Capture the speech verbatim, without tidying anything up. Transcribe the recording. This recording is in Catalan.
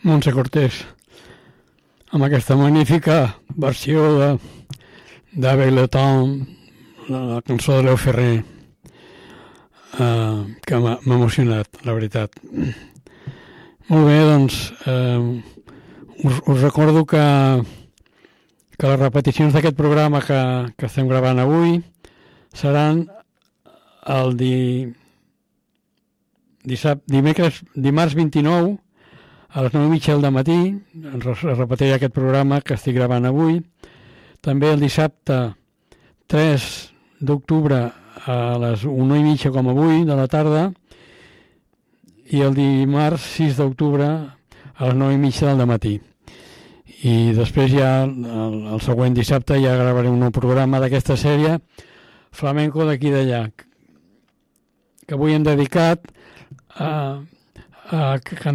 Montse Cortés, amb aquesta magnífica versió de d'Ave le temps, la, la cançó de Leo Ferrer, eh, que m'ha emocionat, la veritat. Molt bé, doncs, eh, us, us recordo que, que les repeticions d'aquest programa que, que estem gravant avui seran el di, dissabte, dimecres, dimarts vint-i-nou a les nou i mitja del matí, es repetirà aquest programa que estic gravant avui. També el dissabte tres d'octubre a les una i mitja com avui de la tarda i el dimarts sis d'octubre a les nou i mitja del matí. I després ja el, el següent dissabte ja gravaré un nou programa d'aquesta sèrie flamenco d'aquí d'allà, que avui hem dedicat a, a